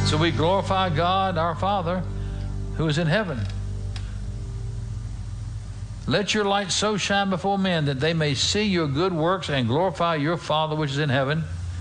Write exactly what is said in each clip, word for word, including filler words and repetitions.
So we glorify God, our Father, who is in heaven. Let your light so shine before men that they may see your good works and glorify your Father which is in heaven.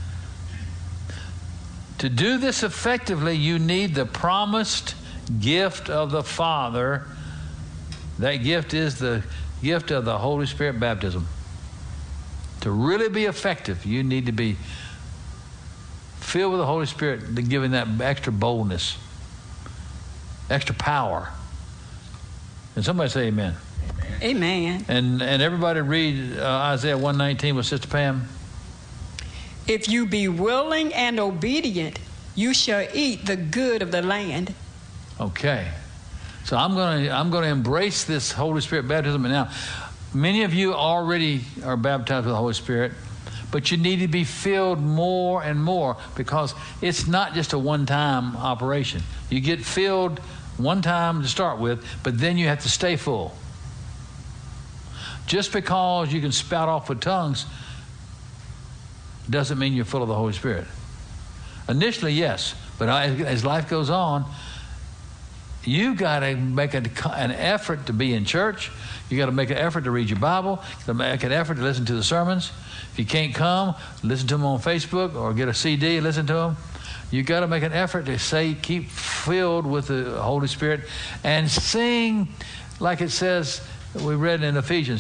To do this effectively, you need the promised gift of the Father. That gift is the gift of the Holy Spirit baptism. To really be effective, you need to be filled with the Holy Spirit, giving that extra boldness, extra power. And somebody say amen. Amen. And and everybody read uh, Isaiah one nineteen with Sister Pam. If you be willing and obedient, you shall eat the good of the land. Okay. So I'm going to I'm going to embrace this Holy Spirit baptism. And now, many of you already are baptized with the Holy Spirit, but you need to be filled more and more, because it's not just a one-time operation. You get filled one time to start with, but then you have to stay full. Just because you can spout off with tongues doesn't mean you're full of the Holy Spirit. Initially, yes, but as life goes on, you got to make a, an effort to be in church. You got to make an effort to read your Bible. You got to make an effort to listen to the sermons. If you can't come, listen to them on Facebook or get a C D and listen to them. You got to make an effort to say, keep filled with the Holy Spirit and sing, like it says, we read in Ephesians.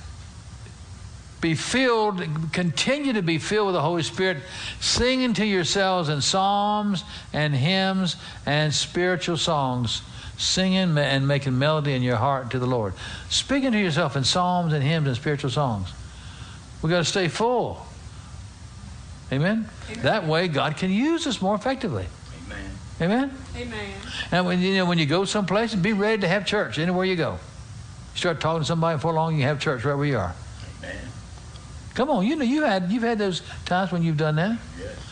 Be filled, continue to be filled with the Holy Spirit, singing to yourselves in psalms and hymns and spiritual songs, singing and making melody in your heart to the Lord. Speaking to yourself in psalms and hymns and spiritual songs. We've got to stay full. Amen? Amen? That way God can use us more effectively. Amen. Amen? Amen. And when you know when you go someplace, be ready to have church anywhere you go. You start talking to somebody before long, you have church right where you are. Amen. Come on, you know you had you've had those times when you've done that. Yes.